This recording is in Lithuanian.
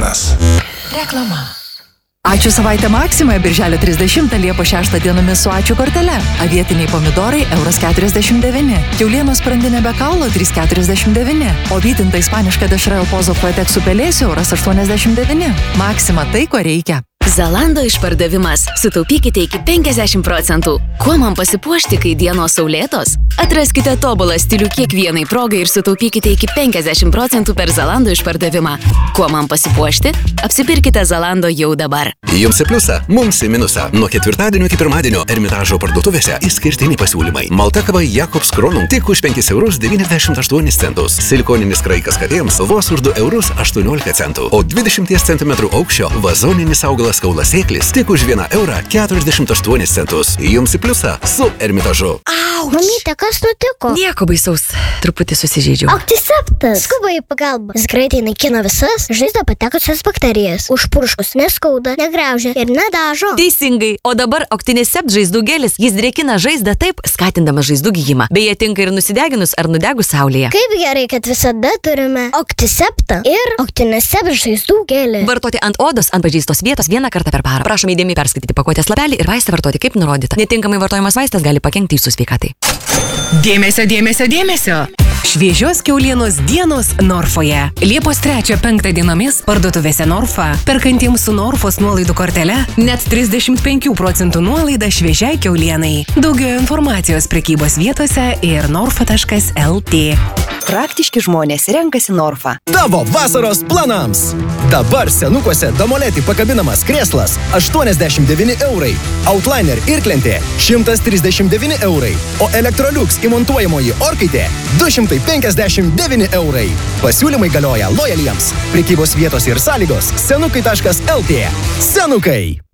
Sezonas. Reklama. Ačiū savaitę Maksimoje birželio 30 Liepos 6 dienomis su ačiū kortele. Avietiniai pomidorai €49. Kiaulienos sprandinė be kaulo €3,49. O vytinta ispaniška dešra El Pozo Fuetek su pelėsiu €89. Maksima tai, ko reikia. Zalando išpardavimas. Sutaupykite iki 50%. Kuo man pasipuošti, kai dienos saulėtos? Atraskite tobulą stilių kiekvienai progai ir sutaupykite iki 50% per Zalando išpardavimą. Kuo man pasipuošti? Apsipirkite Zalando jau dabar. Jums į pliusą, mums į minusą. Nuo ketvirtadienio iki pirmadienio Ermitažo parduotuvėse išskirtiniai pasiūlymai. Malta kava Jakobs Kronum tik už €5,98. Silikoninis kraikas katėms vos už €2,18 centų. O 20 cm aukščio vazoninis augalas kaulasėklis tik už €1,48 centus. Jums į pliusą su Ermitažu. Mamyte, kas nutiko? Nieko baisaus. Truputį susižeidžiau. Aktiseptas. Skuba į pagalbą. Jis greitai naikina visas žaizdą patekusias bakterijas. Užpurškus neskauda, negraužia ir nedažo. Teisingai. O dabar Octinesept žaizdų gelis. Jis drėkina žaizdą taip, skatindamas žaizdų gijimą. Beje, tinka ir nusideginus ar nudegus saulėje. Kaip gerai, kad visada turime Octiseptą ir Octinesept žaizdų gelį. Vartoti ant odos, ant pažeistos vietos vieną kartą per parą. Prašome įdėmiai perskaityti pakuotės lapelį ir vaistą vartoti kaip nurodyta. Netinkamai vartojamas vaistas gali pakenkti jūsų sveikatai. Dėmesio, dėmesio, dėmesio! Šviežios kiaulienos dienos Norfoje. Liepos 3-5 dienomis parduotuvėse Norfa. Perkantiems su Norfos nuolaidų kortele net 35% nuolaida šviežiai kiaulienai. Daugiau informacijos prekybos vietose ir norfa.lt. Praktiški žmonės renkasi Norfa. Tavo vasaros planams. Dabar senukuose Damoleti pakabinamas krėslas €89. Outliner irklentė €139. O Electrolux įmontuojamoji orkaitė €259. Pasiūlymai galioja lojaliems. Prekybos vietos ir sąlygos senukai.lt. Senukai.